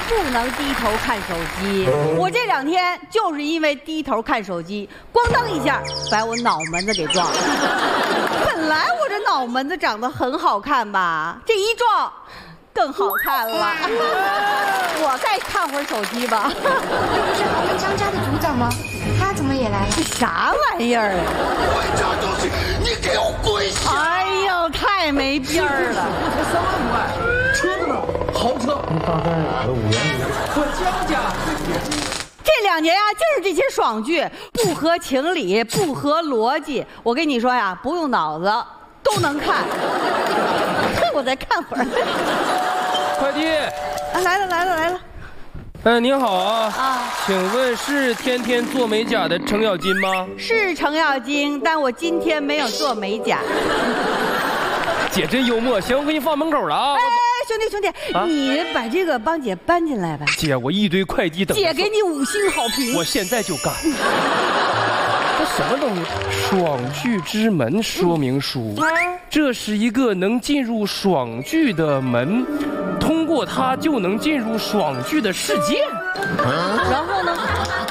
不能低头看手机。我这2天就是因为低头看手机，咣当一下把我脑门子给撞了。本来我这脑门子长得很好看吧，这一撞更好看了。我再看会儿手机吧。 这不是我们张家的组长吗？他怎么也来了？ 这啥玩意儿啊！ 混账东西，你给我跪下！ 哎呦，太没边儿了！ 才3万多块，车子呢？豪车， 大概5年。 我江家。 这2年呀，就是这些爽剧，不合情理，不合逻辑。我跟你说呀，不用脑子都能看。我再看会儿。 快递， 来了。 您好啊。 啊， 请问是天天做美甲的程咬金吗？ 是程咬金，但我今天没有做美甲。 姐真幽默，行，我给你放门口了啊。 哎，兄弟， 啊你把这个帮姐搬进来吧。 姐，我一堆快递等着。 姐给你5星好评。 我现在就干。这什么东西？爽剧之门说明书，这是一个能进入爽剧的门，通过它就能进入爽剧的世界。 然后呢？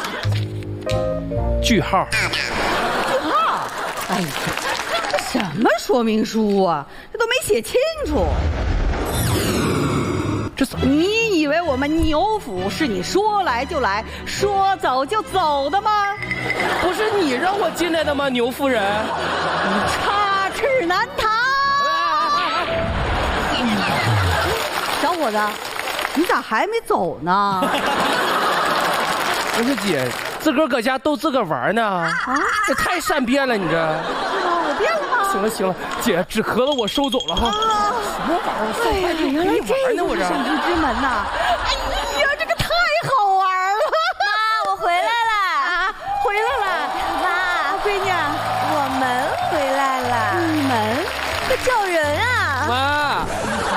句号。 哎呀，这什么说明书啊？这都没写清楚。 这怎么？ 你以为我们牛府是你说来就来、说走就走的吗？ 不是你让我进来的吗，牛夫人？ 插翅难逃。小伙子，你咋还没走呢？ 不是姐，自个儿搁家逗自个儿玩呢。啊，这太善变了，你这。 我变了吗？ 行了，姐，纸壳子我收走了哈。什么玩意儿？ 哎呀，原来这呢，我这。 爽剧之门呐！哎呀，这个太好玩了！ 妈，我回来了。 啊，回来了， 妈， 闺女， 我们回来了。 你们快叫人啊！ 妈。